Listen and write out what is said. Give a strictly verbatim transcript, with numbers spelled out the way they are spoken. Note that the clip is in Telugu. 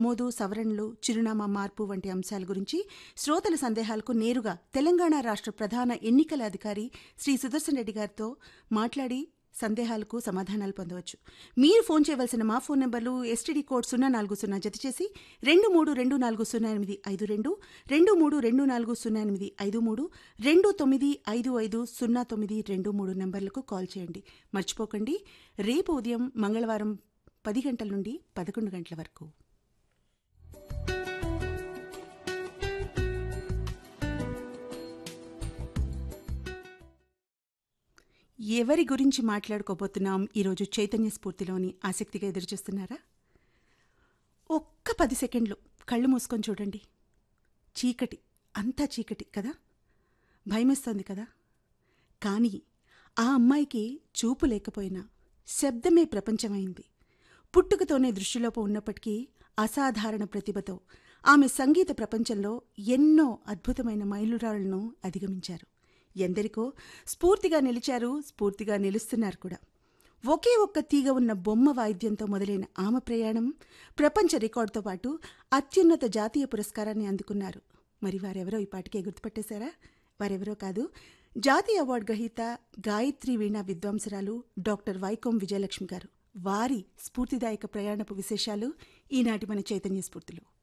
నమోదు, సవరణలు, చిరునామా మార్పు వంటి అంశాల గురించి శ్రోతల సందేహాలకు నేరుగా తెలంగాణ రాష్ట్ర ప్రధాన ఎన్నికల అధికారి శ్రీ సుదర్శన్ రెడ్డి గారితో మాట్లాడి సందేహాలకు సమాధానాలు పొందవచ్చు. మీరు ఫోన్ చేయవలసిన మా ఫోన్ నెంబర్లు ఎస్టీడీ కోడ్ సున్నా నాలుగు సున్నా జత చేసి రెండు మూడు రెండు నాలుగు సున్నా ఎనిమిది ఐదు రెండు రెండు మూడు రెండు నాలుగు సున్నా ఎనిమిది ఐదు మూడు రెండు తొమ్మిది ఐదు ఐదు సున్నా తొమ్మిది రెండు మూడు నెంబర్లకు కాల్ చేయండి. మర్చిపోకండి, రేపు ఉదయం మంగళవారం పది గంటల నుండి పదకొండు గంటల వరకు. ఎవరి గురించి మాట్లాడుకోబోతున్నాం ఈరోజు చైతన్య స్ఫూర్తిలోని ఆసక్తిగా ఎదురుచూస్తున్నారా? ఒక్క పది సెకండ్లు కళ్ళు మూసుకొని చూడండి. చీకటి, అంతా చీకటి కదా, భయమేస్తోంది కదా. కానీ ఆ అమ్మాయికి చూపు లేకపోయినా శబ్దమే ప్రపంచమైంది. పుట్టుకతోనే దృష్టిలోపం ఉన్నప్పటికీ అసాధారణ ప్రతిభతో ఆమె సంగీత ప్రపంచంలో ఎన్నో అద్భుతమైన మైలురాళ్లను అధిగమించారు. ఎందరికో స్ఫూర్తిగా నిలిచారు, స్ఫూర్తిగా నిలుస్తున్నారు కూడా. ఒకే ఒక్క తీగ ఉన్న బొమ్మ వాయిద్యంతో మొదలైన ఆమె ప్రయాణం ప్రపంచ రికార్డుతో పాటు అత్యున్నత జాతీయ పురస్కారాన్ని అందుకున్నారు. మరి వారెవరో ఈ పాటికే గుర్తుపట్టేశారా? వారెవరో కాదు, జాతీయ అవార్డు గ్రహీత, గాయత్రి వీణా విద్వాంసరాలు డాక్టర్ వైకోం విజయలక్ష్మి గారు. వారి స్ఫూర్తిదాయక ప్రయాణపు విశేషాలు ఈనాటి మన చైతన్య స్ఫూర్తిలో.